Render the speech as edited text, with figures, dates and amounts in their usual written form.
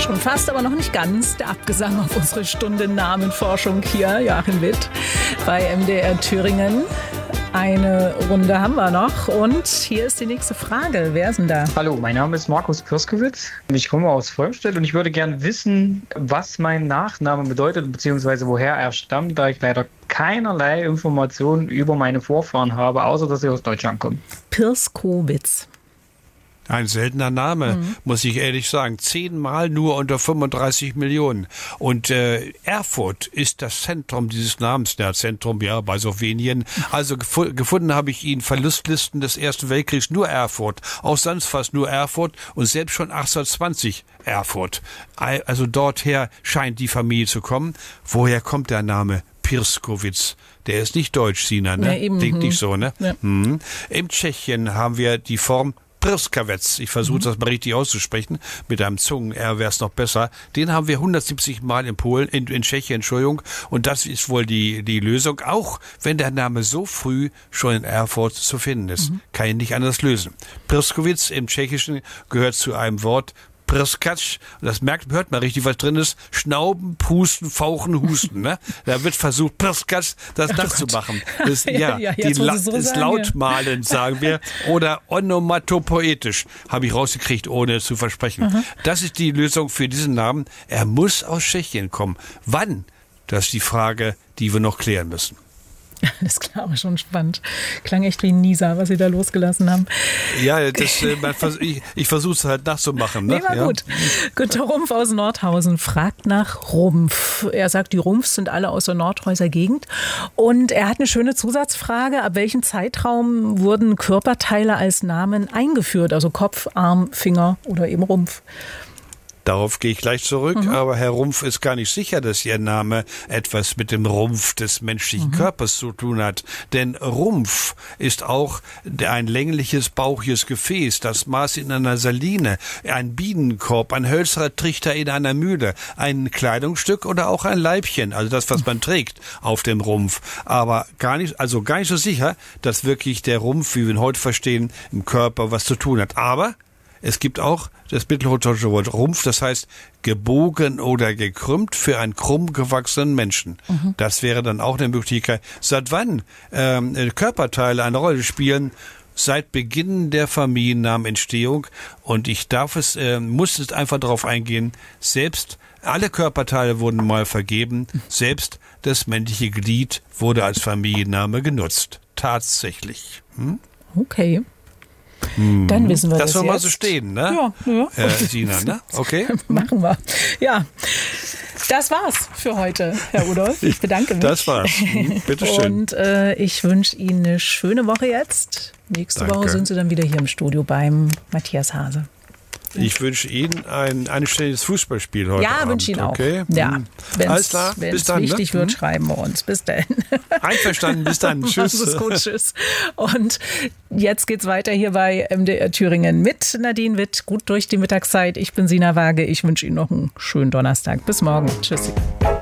Schon fast, aber noch nicht ganz. Der Abgesang auf unsere Stunde Namenforschung hier, Joachim Witt, bei MDR Thüringen. Eine Runde haben wir noch und hier ist die nächste Frage. Wer ist denn da? Hallo, mein Name ist Markus Pirskowitz. Ich komme aus Volmstedt und ich würde gerne wissen, was mein Nachname bedeutet, beziehungsweise woher er stammt, da ich leider keinerlei Informationen über meine Vorfahren habe, außer dass ich aus Deutschland komme. Pirskowitz. Ein seltener Name, muss ich ehrlich sagen. 10-mal nur unter 35 Millionen. Und Erfurt ist das Zentrum dieses Namens. Ja, Zentrum, ja, bei Slowenien. Also gefunden habe ich ihn Verlustlisten des Ersten Weltkriegs nur Erfurt. Auch sonst fast nur Erfurt und selbst schon 1820 Erfurt. Also dorther scheint die Familie zu kommen. Woher kommt der Name Pirskowitz? Der ist nicht deutsch, Sina, ne? Ja, eben. Klingt nicht so, ne? Ja. Im Tschechien haben wir die Form Pirskowitz. Ich versuche das mal richtig auszusprechen. Mit einem Zungen-R wäre es noch besser. Den haben wir 170 Mal in Polen, in Tschechien, Entschuldigung. Und das ist wohl die Lösung, auch wenn der Name so früh schon in Erfurt zu finden ist. Kann ich nicht anders lösen. Pirskowitz im Tschechischen gehört zu einem Wort Prskac, das hört man richtig, was drin ist. Schnauben, pusten, fauchen, husten. Ne? Da wird versucht, Prskac das nachzumachen. Das, ist lautmalend, sagen wir. Oder onomatopoetisch, habe ich rausgekriegt, ohne zu versprechen. Das ist die Lösung für diesen Namen. Er muss aus Tschechien kommen. Wann? Das ist die Frage, die wir noch klären müssen. Das klar, aber schon spannend. Klang echt wie ein Nieser, was Sie da losgelassen haben. Ja, das, ich versuche es halt nachzumachen. Ne? Nee, war gut. Günter Rumpf aus Nordhausen fragt nach Rumpf. Er sagt, die Rumpfs sind alle aus der Nordhäuser Gegend. Und er hat eine schöne Zusatzfrage. Ab welchem Zeitraum wurden Körperteile als Namen eingeführt? Also Kopf, Arm, Finger oder eben Rumpf? Darauf gehe ich gleich zurück, aber Herr Rumpf ist gar nicht sicher, dass Ihr Name etwas mit dem Rumpf des menschlichen Körpers zu tun hat. Denn Rumpf ist auch ein längliches, bauchiges Gefäß, das Maß in einer Saline, ein Bienenkorb, ein hölzerner Trichter in einer Mühle, ein Kleidungsstück oder auch ein Leibchen, also das, was man trägt auf dem Rumpf. Aber gar nicht so sicher, dass wirklich der Rumpf, wie wir ihn heute verstehen, im Körper was zu tun hat. Aber es gibt auch das mittelhochdeutsche Wort Rumpf, das heißt gebogen oder gekrümmt für einen krumm gewachsenen Menschen. Das wäre dann auch eine Möglichkeit. Seit wann Körperteile eine Rolle spielen? Seit Beginn der Familiennamenentstehung. Und ich muss es einfach darauf eingehen, selbst alle Körperteile wurden mal vergeben, selbst das männliche Glied wurde als Familienname genutzt. Tatsächlich. Okay. Dann wissen wir das. Das soll jetzt. mal so stehen, ne? Ja. Sina, ne? Okay. Machen wir. Ja, das war's für heute, Herr Rudolph. Ich bedanke mich. Das war's. Bitte schön. Und ich wünsche Ihnen eine schöne Woche jetzt. Nächste Woche sind Sie dann wieder hier im Studio beim Matthias Hase. Ich wünsche Ihnen ein anständiges Fußballspiel heute Abend. Ja, wünsche Ihnen auch. Okay? Ja, Alles klar, bis dann. Wenn es wichtig wird, schreiben wir uns. Bis dann. Einverstanden, bis dann. Tschüss. Alles gut, tschüss. Und jetzt geht's weiter hier bei MDR Thüringen mit Nadine Witt. Gut durch die Mittagszeit. Ich bin Sina Waage. Ich wünsche Ihnen noch einen schönen Donnerstag. Bis morgen. Tschüss.